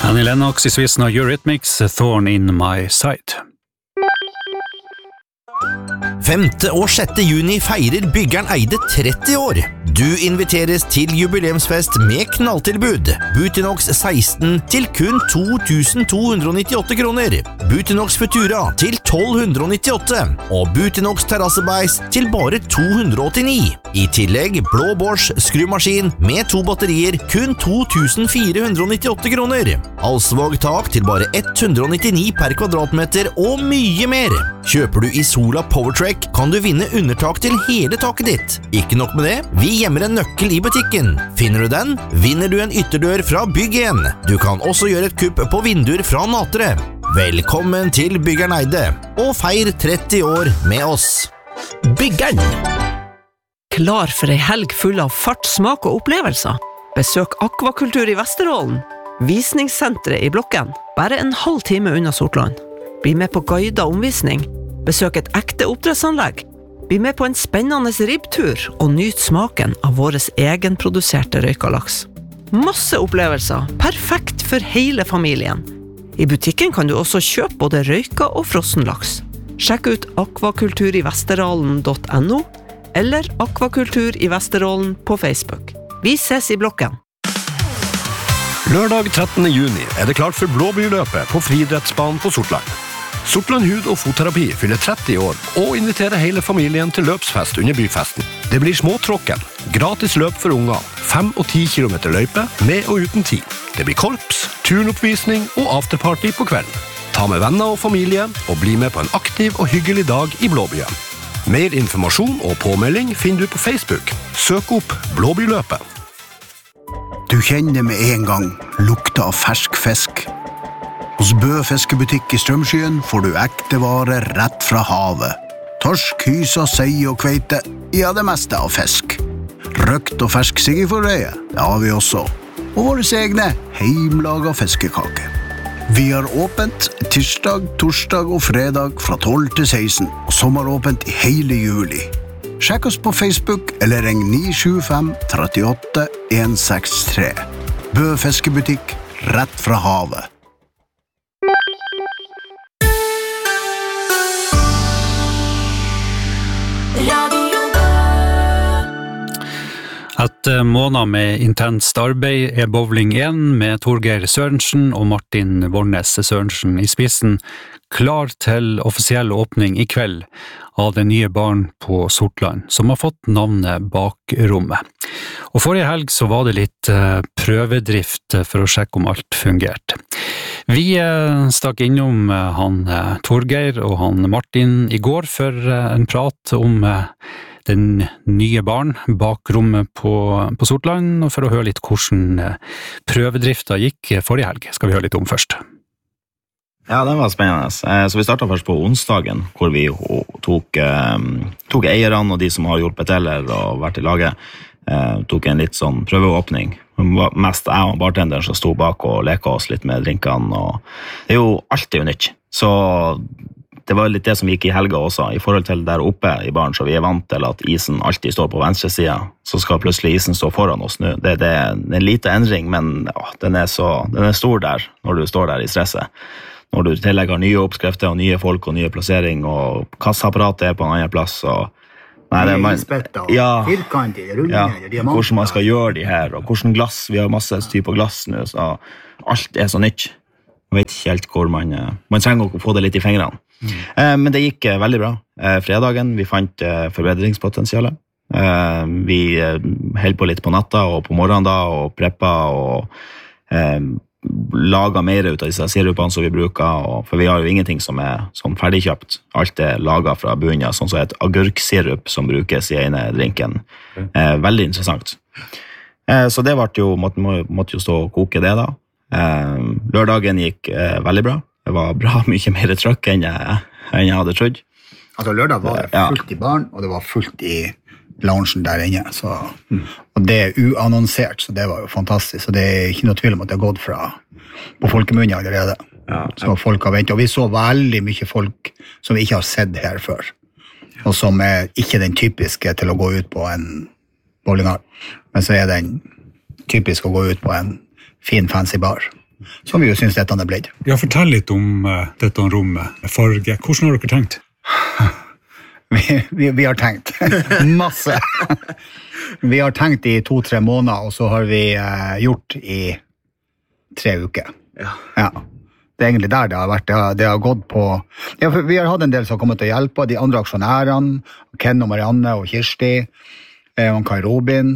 Annie Lennox i Swiss og Eurythmics, Thorn in my side. 5. og 6. juni feirer Byggeren Eide 30 år. Du inviteres til jubileumsfest med knalltilbud. Butinox 16 til kun 2.298 kroner. Butinox Futura til 1.298. Og Butinox Terrassebeis til bare 289. I tillegg blå Bosch skrumaskin med 2 batterier kun 2.498 kroner. Halsvåg tak til bare 199 per kvadratmeter og mye mer. Kjøper du i Sola PowerTrack kan du vinne undertak til hele taket ditt. Ikke nok med det, vi gjemmer en nøkkel i butikken. Finner du den, vinner du en ytterdør fra Bygg1. Du kan også gjøre et kupp på vinduer fra Natre. Velkommen til Byggeren Eide, og feir 30 år med oss. Byggeren! Klar for ei helg full av fart, smak og opplevelser. Besøk Akvakultur i Vesterålen. Visningssenteret i Blokken, bare en halv time unna Sortland. Bli med på guidet omvisning. Besøk et ekte oppdrettsanlegg. Bli med på en spennende ribbtur og nyt smaken av våres egenproduserte røykalaks. Masse opplevelser, perfekt for hele familien. I butikken kan du også kjøpe både røyka og frossenlaks. Sjekk ut akvakulturivesterålen.no eller Akvakultur i Vesterålen på Facebook. Vi ses i Blokken. Lørdag 13. juni det klart for Blåbyløpet på friidrettsbanen på Sortland. Sortland hud- og fotterapi fyller 30 år og inviterer hele familien til løpsfest under byfesten. Det blir småtråkken, gratis løp for unger, 5 og 10 kilometer løype med og uten tid. Det blir korps, turnoppvisning og afterparty på kvelden. Ta med venner og familie og bli med på en aktiv og hyggelig dag i Blåbyen. Mer informasjon og påmelding finner du på Facebook. Søk opp Blåbyløpet. Du kjenner med en gang lukta av fersk fisk. Hos Bø fiskebutikk i Strømskyen får du ekte varer rett fra havet. Torsk, hysa, sei og kveite, ja det meste av fisk. Røkt og fersk siggeforreie, det har vi også. Og våre egne heimlaga fiskekake. Vi har åpent tirsdag, torsdag og fredag fra 12 til 16, og sommeråpent i hele juli. Sjekk oss på Facebook eller ring 975 38 163. Bø fiskebutikk, rett fra havet. Etter måneder med intenst arbeid Bowling 1 med Torgeir Sørensen og Martin Vornes Sørensen i spissen klar til offisiell åpning i kveld av den nye baren på Sortland, som har fått navnet Bakrommet. Og forrige helg så var det litt prøvedrift for å sjekke om alt fungerte. Vi stakk innom han Torgeir og han Martin i går for en prat om den nye baren Bakrommet på Sortland, og for å høre litt hvordan prøvedrifta gikk forrige helg, skal vi høre litt om først. Ja, det var spennende. Så vi startet først på onsdagen, hvor vi tok eierne og de som har hjulpet til og vært i laget, tok en litt sånn prøveåpning. Mest jeg og bartenderen som stod bak og leka oss litt med drinkene, og det jo alltid nytt. Så det var litt det som gikk i helga også, i forhold til der oppe i baren, så vi vant til at isen alltid står på venstre sida, så skal plutselig isen stå foran oss nå. Det en liten endring, men den stor der når du står der i stresset. Når du tillegger nye oppskrifter og nye folk og nye plassering, og kassaapparatet på en annen plass, og hvordan man skal gjøre de her, og hvordan glass, vi har masse typer glass nå, så alt så nytt. Jeg vet ikke helt hvor man trenger å få det litt i fingrene. Men det gikk veldig bra. Fredagen, vi fant forbedringspotensialet. Vi holdt på litt på natta og på morgenen da, og preppa og laget mer ut av disse sirupene som vi bruker, for vi har jo ingenting som sånn ferdigkjøpt. Alt laget fra bunnen, sånn som et agurksirup som brukes i ene drinken. Veldig interessant. Så det måtte jo stå og koke det da. Lørdagen gikk veldig bra. Det var bra mye mer trøkk enn jeg hadde trodd. Altså lørdag var det fullt i baren, og det var fullt i loungen der inne. Så, og det uannonsert, så det var jo fantastisk. Så det ikke noe tvil om at det har gått på folkemunne allerede. Ja. Så folk har ventet, og vi så veldig mye folk som vi ikke har sett her før. Og som ikke den typiske til å gå ut på en bowlinghall. Men så den typisk å gå ut på en fin fancy bar. som vi jo synes dette blitt. Ja, fortell litt om dette rommet, farge. Hvordan har dere tenkt? Vi har tenkt masse. Vi har tenkt i 2-3 måneder, og så har vi gjort i 3 uker. Ja. Det egentlig der det har vært. Det har gått på... Ja, vi har hatt en del som har kommet til å hjelpe, de andre aksjonærene, Ken og Marianne og Kirsti, og Kai Robin.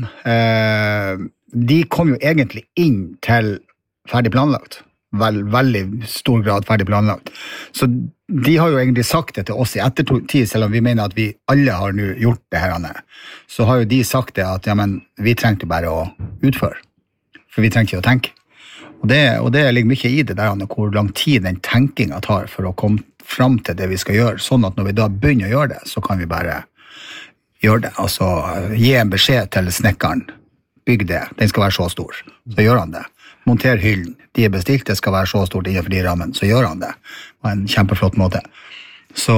De kom jo egentlig inn til ferdig planlagt. Veldig stor grad ferdig planlagt. Så de har jo egentlig sagt det til oss i ettertid, selv om vi mener at vi alle har nå gjort det her. Så har jo de sagt det at ja, men, vi trengte bare å utføre. For vi trengte ikke å tenke. Og det ligger mye i det der, hvor lang tid den tenkingen tar for å komme frem til det vi skal gjøre, sånn at når vi da begynner å gjøre det, så kan vi bare gjøre det. Altså, gi en beskjed til snekkeren, bygg det, den skal være så stor, så gjør han det. Monter hyllen, de bestilt, det skal være så stort innenfor de rammen, så gjør han det på en kjempeflott måte. Så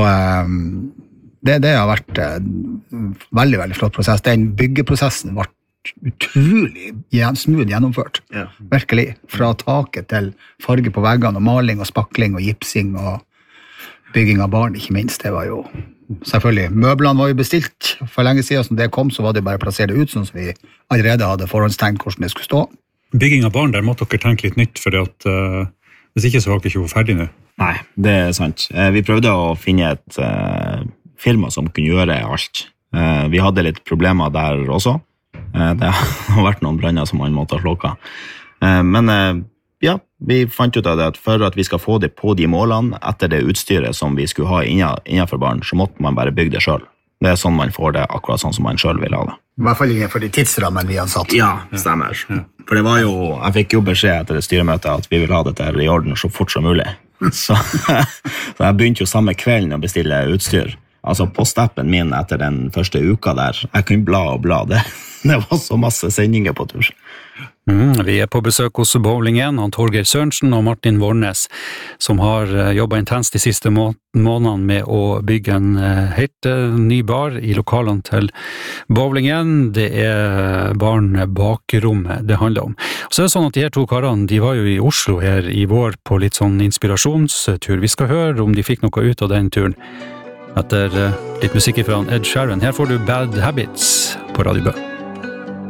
det har vært en veldig, veldig flott prosess. Den byggeprosessen ble utrolig smooth gjennomført, virkelig, fra taket til farge på veggene, og maling og spakling og gipsing og bygging av barn, ikke minst. Det var jo selvfølgelig, møblene var jo bestilt for lenge siden, så det kom, så var det bare å plassere det ut, sånn som vi allerede hadde forhåndstenkt hvordan det skulle stå. Bygging av barn, der måtte dere tenke litt nytt, for hvis ikke så var dere ikke ferdig nå. Nei, det sant. Vi prøvde å finne et firma som kunne gjøre alt. Vi hadde litt problemer der også. Det har vært noen branner som man måtte ha slukket. Men ja, vi fant ut av det at for at vi skal få det på de målene etter det utstyret som vi skulle ha innenfor barn, så måtte man bare bygge det selv. Det sånn man får det akkurat sånn som man selv vil ha det. I hvert fall innenfor de tidsrammen vi har satt. Ja, stemmer. For det var jo, jeg fikk jo beskjed etter det styremøtet at vi vil ha dette i orden så fort som mulig. Så jeg begynte jo samme kvelden å bestille utstyr. Altså på steppen min etter den første uka der, jeg kunne bla og bla det. Det var så masse sendinger på tur. Vi på besøk hos Bowling 1, Torgeir Sørensen og Martin Vornes, som har jobbet intenst de siste månedene med å bygge en helt ny bar i lokalene til Bowling 1. Det barn bakrommet det handler om. Og så det sånn at de her 2 karene, de var jo i Oslo her i vår på litt sånn inspirasjonstur. Vi skal høre om de fikk noe ut av den turen. Etter litt musikk fra Ed Sheeran. Her får du Bad Habits på Radio Bø.